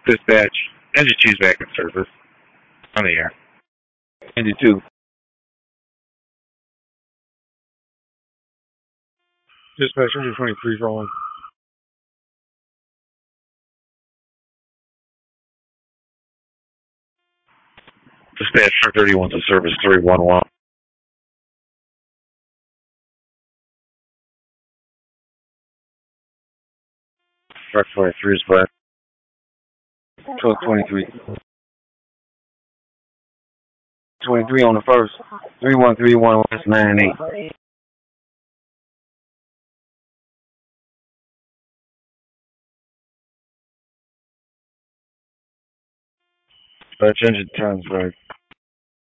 Dispatch, engine 2's back in service. On the air. Engine 2. Dispatch, engine 23 rolling. Dispatch, truck 31 to service 311. Truck 43 is black. Truck 23. 23 on the first. 3131 West 98. Dispatch, engine 10's right.